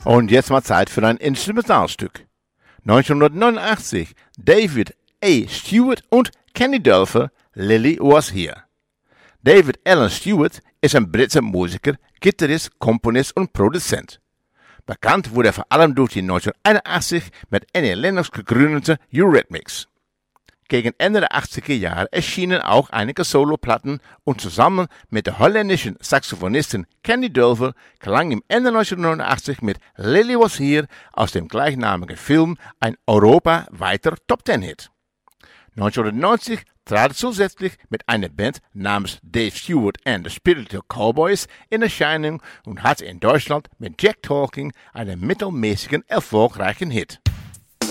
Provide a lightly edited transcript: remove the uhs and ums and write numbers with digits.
Und jetzt mal Zeit für ein Instrumentalstück. 1989, David A. Stewart und Kenny Dulfer, Lily Was Here. David Alan Stewart ist ein Britzer Musiker, Gitarrist, Komponist und Produzent. Bekannt wurde er vor allem durch die 1981 mit Annie Lennox gegründete Eurythmics. Gegen Ende der 80er Jahre erschienen auch einige Soloplatten und zusammen mit der holländischen Saxophonistin Kenny Dulfer gelang ihm Ende 1989 mit Lily Was Here aus dem gleichnamigen Film ein europaweiter Top-10-Hit. 1990 trat er zusätzlich mit einer Band namens Dave Stewart and the Spiritual Cowboys in Erscheinung und hatte in Deutschland mit Jack Talking einen mittelmäßigen erfolgreichen Hit.